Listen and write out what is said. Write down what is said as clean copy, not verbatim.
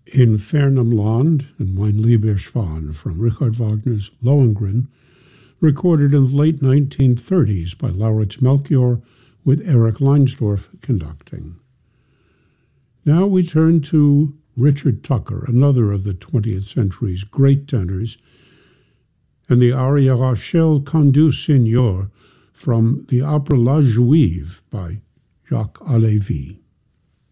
In Fernam Land and Mein lieber Schwan from Richard Wagner's Lohengrin, recorded in the late 1930s by Lauritz Melchior with Eric Leinsdorf conducting. Now we turn to Richard Tucker, another of the 20th century's great tenors, and the aria Rachel Candu Seigneur from the opera La Juive by Jacques Halévy.